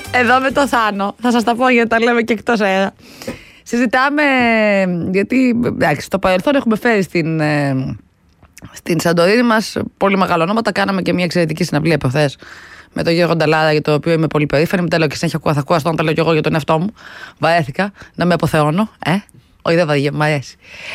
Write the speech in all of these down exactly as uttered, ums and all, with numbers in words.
Εδώ με το Θάνο, θα σας τα πω γιατί τα λέμε και εκτός αέρα. Συζητάμε, γιατί εντάξει, στο παρελθόν έχουμε φέρει στην, στην Σαντορίνη μας πολύ μεγάλα ονόματα. Κάναμε και μια εξαιρετική συναυλία από χθες με τον Γιώργο Νταλάρα, για το οποίο είμαι πολύ περήφανη. Μην τα λέω και συνέχεια ακούω, θα ακούω αυτό να τα λέω και εγώ για τον εαυτό μου. Βαρέθηκα να με αποθεώνω. Ε, όχι, δεν βαριέμαι, μ' αρέσει.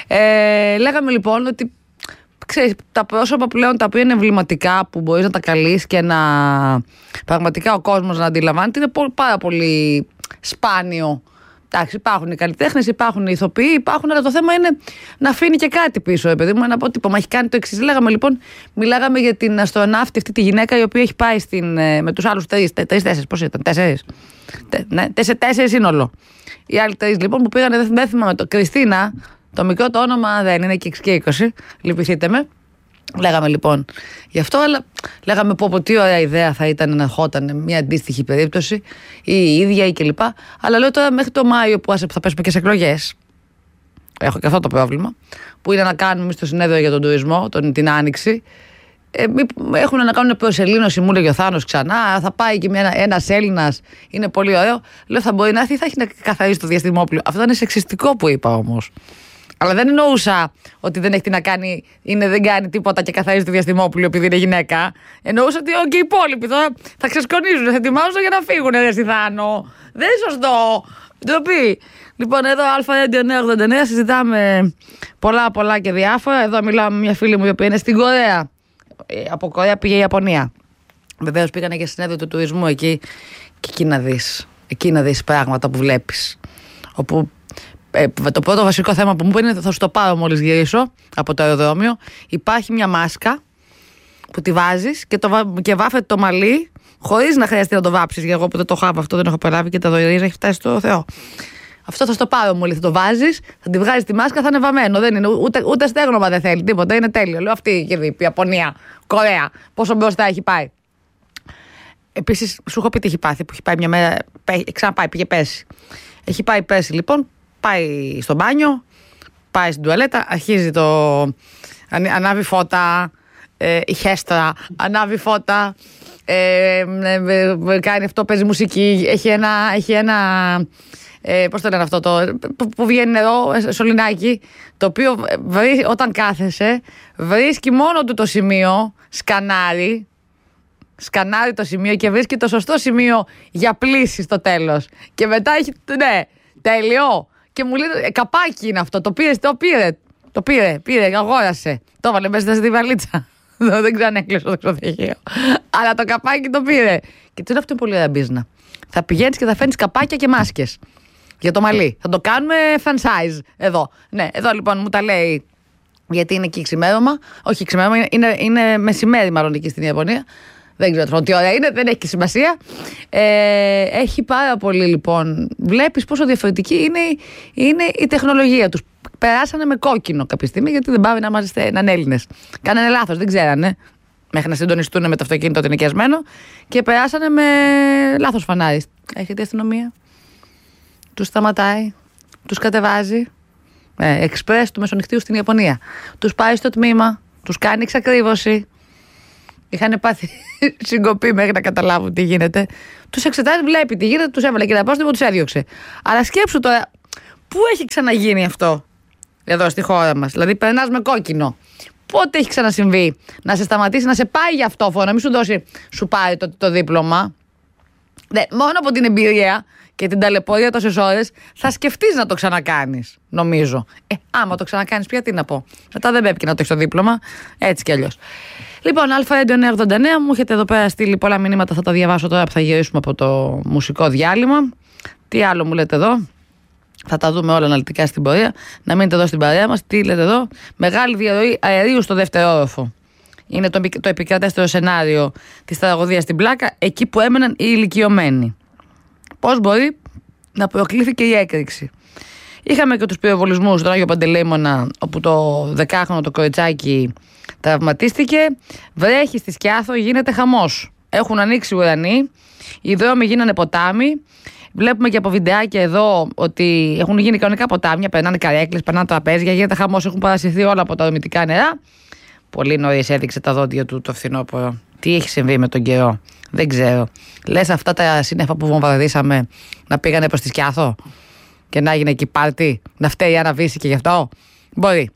Ε, λέγαμε λοιπόν ότι ξέρεις, τα πρόσωπα πλέον τα οποία είναι εμβληματικά, που μπορείς να τα καλείς και να πραγματικά ο κόσμος να αντιλαμβάνεται, είναι πάρα πολύ σπάνιο. Εντάξει, υπάρχουν οι καλλιτέχνες, υπάρχουν οι ηθοποιοί, υπάρχουν, αλλά το θέμα είναι να αφήνει και κάτι πίσω. Επειδή μου ένα αποτύπωμα μα έχει κάνει το εξής. Λέγαμε λοιπόν, μιλάγαμε για την αστροναύτη, αυτή τη γυναίκα η οποία έχει πάει στην, με τους άλλους τρεις, τέσσερις, πώς ήταν, τέσσερις. Ναι, τέσσερις σύνολο. Οι άλλοι τρεις λοιπόν που πήγαν, δεν θυμάμαι το. Κριστίνα, το μικρό το όνομα δεν είναι και έξι και είκοσι, λυπηθείτε με. Λέγαμε λοιπόν γι' αυτό, αλλά λέγαμε πω, πω τι ωραία ιδέα θα ήταν να ερχόταν μια αντίστοιχη περίπτωση ή η ίδια ή κλπ. Αλλά λέω τώρα μέχρι το Μάιο που θα πέσουμε και σε εκλογές. Έχω και αυτό το πρόβλημα. Που είναι να κάνουμε εμείς το συνέδριο για τον τουρισμό, τον, την Άνοιξη. Ε, έχουν να κάνουν προσελήνωση, μου λέει ο Θάνος ξανά. Θα πάει και ένας Έλληνας, είναι πολύ ωραίο. Λέω θα μπορεί να έρθει ή θα έχει να καθαρίσει το διαστημόπλαιο. Αυτό είναι σεξιστικό που είπα όμως. Αλλά δεν εννοούσα ότι δεν έχει τι να κάνει, είναι, δεν κάνει τίποτα και καθαρίζει το διαστημόπλαιο επειδή είναι γυναίκα. Εννοούσα ότι και οι υπόλοιποι τώρα θα ξεσκονίζουν, θα ετοιμάζονται για να φύγουν. Ρε Θάνο. Δεν είναι σωστό. Ντροπή. Λοιπόν, εδώ Αλφα Radio εννιακόσια ογδόντα εννέα συζητάμε πολλά πολλά και διάφορα. Εδώ μιλάω με μια φίλη μου η οποία είναι στην Κορέα. Από Κορέα πήγε η Ιαπωνία. Βεβαίως πήγανε και συνέδριο του τουρισμού εκεί. Και εκεί να δεις. Εκεί να δεις πράγματα που βλέπεις. Όπου. Ε, το πρώτο βασικό θέμα που μου είπε είναι, θα σου το πάρω μόλις γυρίσω από το αεροδρόμιο. Υπάρχει μια μάσκα που τη βάζεις και, το, και βάφεται το μαλλί χωρίς να χρειαστεί να το βάψεις. Για εγώ που δεν το έχω αυτό, δεν έχω περάβει και τα δωρεζά έχει φτάσει στο Θεό. Αυτό θα στο πάρω μόλις, θα το βάζεις, θα τη βγάζεις τη μάσκα, θα είναι βαμμένο. Δεν είναι, ούτε, ούτε στέγνομα δεν θέλει, τίποτα. Είναι τέλειο. Λέω αυτή η κερδί, Ιαπωνία, Κορέα, πόσο μπροστά έχει πάει. Επίσης, σου έχω πει τι έχει πάθει, που έχει πάει μια μέρα, ξαναπάει, πήγε πέρσι. Έχει πάει πέρσι λοιπόν. Πάει στο μπάνιο, πάει στην τουαλέτα, αρχίζει το. Ανάβει φώτα, ε, η χέστρα, ανάβει φώτα, ε, ε, ε, κάνει αυτό, παίζει μουσική. Έχει ένα. Έχει ένα ε, πώς το λένε αυτό, το, που, που βγαίνει νερό, σωληνάκι, το οποίο βρει, όταν κάθεσαι, βρίσκει μόνο του το σημείο, σκανάρει. Σκανάρει το σημείο και βρίσκει το σωστό σημείο για πλύση στο τέλος. Και μετά έχει. Ναι, τέλειο. Και μου λέει, καπάκι είναι αυτό, το πήρε, το πήρε, το πήρε, πήρε, αγόρασε. Το έβαλε μέσα στη βαλίτσα. Δεν ξέρω αν έκλεισε το ξενοδοχείο. Αλλά το καπάκι το πήρε. Και του λέω, αυτό είναι πολύ ωραία μπίζνα. Θα πηγαίνεις και θα φέρνεις καπάκια και μάσκες για το μαλλί. Θα το κάνουμε franchise εδώ. Ναι, εδώ λοιπόν μου τα λέει, γιατί είναι εκεί ξημέρωμα. Όχι ξημέρωμα, είναι, είναι μεσημέρι μάλλον εκεί στην Ιαπωνία. Δεν ξέρω τι ώρα είναι, δεν έχει και σημασία. Ε, έχει πάρα πολύ λοιπόν. Βλέπεις πόσο διαφορετική είναι, είναι η τεχνολογία τους. Περάσανε με κόκκινο κάποια στιγμή, γιατί δεν πάμε να είμαστε έναν Έλληνες. Κάνανε λάθος, δεν ξέρανε. Μέχρι να συντονιστούν με το αυτοκίνητο το ενοικιασμένο. Και περάσανε με λάθος φανάρι. Έχετε αστυνομία. Τους σταματάει, τους κατεβάζει. Ε, εξπρές του μεσονυχτίου στην Ιαπωνία. Τους πάει στο τμήμα, τους κάνει εξακρίβωση. Είχαν πάθει συγκοπή μέχρι να καταλάβουν τι γίνεται. Τους εξετάζει, βλέπει τι γίνεται, τους έβαλε και τα πρόστιμο, τους έδιωξε. Αλλά σκέψου τώρα, πού έχει ξαναγίνει αυτό εδώ στη χώρα μας? Δηλαδή, περνάς με κόκκινο. Πότε έχει ξανασυμβεί να σε σταματήσει, να σε πάει για αυτόφωνο, να μην σου δώσει, σου πάρει το, το δίπλωμα? Ναι, μόνο από την εμπειρία και την ταλαιπωρία τόσες ώρες θα σκεφτείς να το ξανακάνεις, νομίζω. Ε, άμα το ξανακάνεις, πια τι να πω. Μετά δεν πρέπει και να το έχεις το δίπλωμα, έτσι κι αλλιώς. Λοιπόν, Αλφα Radio εννιακόσια ογδόντα εννέα, μου έχετε εδώ πέρα στείλει πολλά μηνύματα, θα τα διαβάσω τώρα που θα γυρίσουμε από το μουσικό διάλειμμα. Τι άλλο μου λέτε εδώ? Θα τα δούμε όλα αναλυτικά στην πορεία. Να μείνετε εδώ στην παρέα μας. Τι λέτε εδώ? Μεγάλη διαρροή αερίου στο δεύτερο όροφο. Είναι το, το επικρατέστερο σενάριο της τραγωδίας στην Πλάκα, εκεί που έμεναν οι ηλικιωμένοι. Πώς μπορεί να προκλήθηκε η έκρηξη? Είχαμε και τους πυροβολισμούς στον Άγιο Παντελεήμονα, όπου το δεκάχρονο το κοριτσάκι τραυματίστηκε. Βρέχει στη Σκιάθο, γίνεται χαμός. Έχουν ανοίξει ουρανοί, οι δρόμοι γίνανε ποτάμι. Βλέπουμε και από βιντεάκια εδώ ότι έχουν γίνει κανονικά ποτάμια, περνάνε καρέκλες, περνάνε τραπέζια, γίνεται χαμός, έχουν παρασυρθεί όλα από τα ορμητικά νερά. Πολύ νωρίς έδειξε τα δόντια του το φθινόπωρο. Τι έχει συμβεί με τον καιρό? Δεν ξέρω. Λες αυτά τα σύννεφα που βομβαρδίσαμε να πήγανε προς τη Σκιάθο και να έγινε εκεί πάρτι, να φταίει η Άννα Βύση και γι' αυτό. Μπορεί.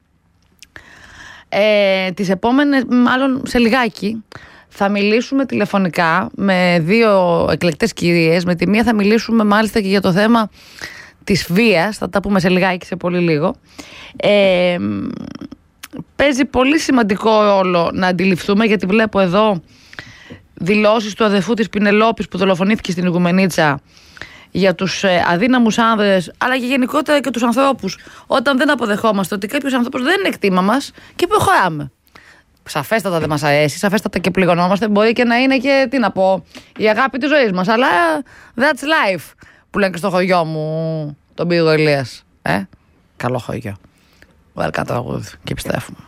Ε, τις επόμενες, μάλλον σε λιγάκι, θα μιλήσουμε τηλεφωνικά με δύο εκλεκτές κυρίες. Με τη μία θα μιλήσουμε μάλιστα και για το θέμα της βίας. Θα τα πούμε σε λιγάκι, σε πολύ λίγο. Ε, παίζει πολύ σημαντικό ρόλο να αντιληφθούμε, γιατί βλέπω εδώ δηλώσεις του αδερφού της Πινελόπης που δολοφονήθηκε στην Οικουμενίτσα για τους αδύναμους άνδρες, αλλά και γενικότερα και τους ανθρώπους, όταν δεν αποδεχόμαστε ότι κάποιος άνθρωπος δεν είναι κτήμα μας και προχωράμε. Σαφέστατα δεν μας αρέσει, σαφέστατα και πληγωνόμαστε. Μπορεί και να είναι και, τι να πω, η αγάπη της ζωής μας, αλλά that's life, που λένε και στο χωριό μου τον Πύργο Ηλίας. Ε, καλό χωριό. Welcome to our world και επιστρέφουμε.